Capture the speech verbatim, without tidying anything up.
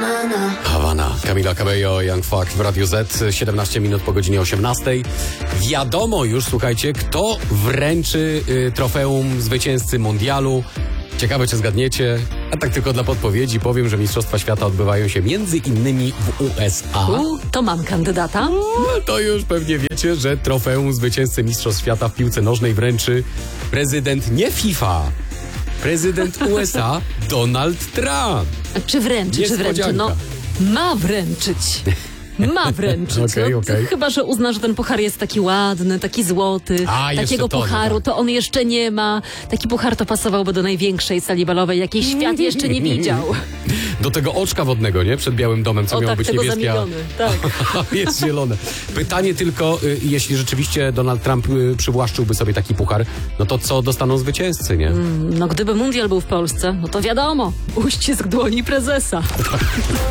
Hawana. Camila Cabello, Young Fuck w Radiu Z. siedemnaście minut po godzinie osiemnastej. Wiadomo już, słuchajcie, kto wręczy y, trofeum zwycięzcy mundialu. Ciekawe, czy zgadniecie. A tak tylko dla podpowiedzi powiem, że Mistrzostwa Świata odbywają się między innymi w U S A. U, to mam kandydata. No, to już pewnie wiecie, że trofeum zwycięzcy Mistrzostw Świata w piłce nożnej wręczy prezydent nie FIFA. Prezydent U S A Donald Trump. Czy wręczy, czy wręczy? No, ma wręczyć. Ma wręczyć. okay, no, okay. Chyba że uzna, że ten puchar jest taki ładny, taki złoty. A, takiego to, pucharu no tak. to on jeszcze nie ma. Taki puchar to pasowałby do największej sali balowej, jakiej świat jeszcze nie widział. Do tego oczka wodnego, nie? Przed Białym Domem, co o, miało tak, być tego niebieskie. zamieniony. Tak. Jest zielone. Pytanie tylko, y, jeśli rzeczywiście Donald Trump y, przywłaszczyłby sobie taki puchar, no to co dostaną zwycięzcy, nie? Mm, no gdyby mundial był w Polsce, no to wiadomo, uścisk dłoni prezesa.